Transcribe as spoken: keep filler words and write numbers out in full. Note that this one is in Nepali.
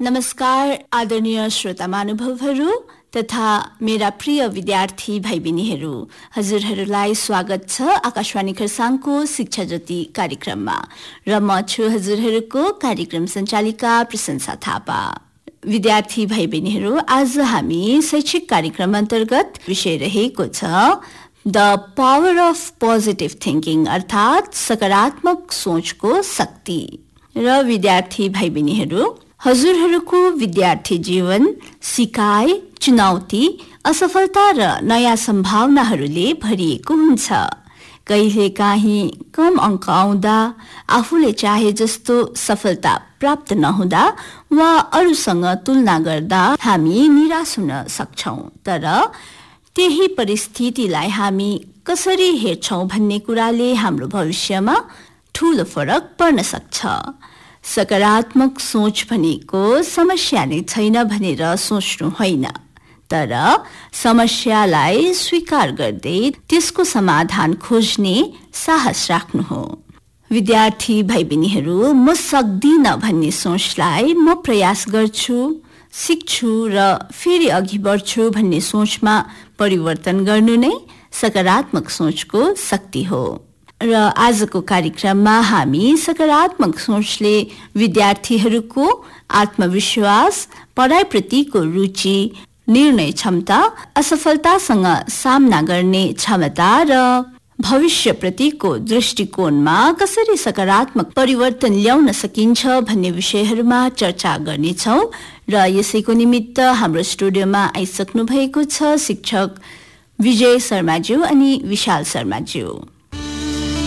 नमस्कार आदरणीय श्रोता महानुभावहरू तथा मेरा प्रिय विद्यार्थी भाइ बहिनीहरू, हजुरहरूलाई स्वागत छ आकाशवाणी खरसाङको शिक्षा ज्योति कार्यक्रममा र म छु हजुरहरूको कार्यक्रम सञ्चालिका प्रशंसा थापा। विद्यार्थी भाइ बहिनीहरू, आज हामी शैक्षिक कार्यक्रम अन्तर्गत विषय रहेको छ the power of positive thinking अर्थात् सकारात्मक सोचको शक्ति। र विद्यार्थी भाइ बहिनीहरू, हजुरहरूको विद्यार्थी जीवन सिकाइ, चुनौती, असफलता र नयाँ सम्भावनाहरूले भरिएको हुन्छ। कहिलेकाहीँ कम अङ्क आउँदा, आफूले चाहे जस्तो सफलता प्राप्त नहुँदा वा अरूसँग तुलना गर्दा हामी निराश हुन सक्छौँ। तर त्यही परिस्थितिलाई हामी कसरी हेर्छौँ भन्ने कुराले हाम्रो भविष्यमा ठूलो फरक पर्न सक्छ। सकारात्मक सोच भनेको समस्या नै छैन भनेर सोच्नु होइन, तर समस्यालाई स्वीकार गर्दै त्यसको समाधान खोज्ने साहस राख्नु हो। विद्यार्थी भाइ बहिनीहरू, म सक्दिनँ भन्ने सोचलाई म प्रयास गर्छु, सिक्छु र फेरि अघि बढ्छु भन्ने सोचमा परिवर्तन गर्नु नै सकारात्मक सोचको शक्ति हो। र आजको कार्यक्रममा हामी सकारात्मक सोचले विद्यार्थीहरूको आत्मविश्वास, पढाइप्रतिको रुचि, निर्णय क्षमता, असफलतासँग सामना गर्ने क्षमता र भविष्यप्रतिको दृष्टिकोणमा कसरी सकारात्मक परिवर्तन ल्याउन सकिन्छ भन्ने विषयहरूमा चर्चा गर्नेछौँ। र यसैको निमित्त हाम्रो स्टुडियोमा आइसक्नु भएको छ शिक्षक विजय शर्माज्यू अनि विशाल शर्माज्यू।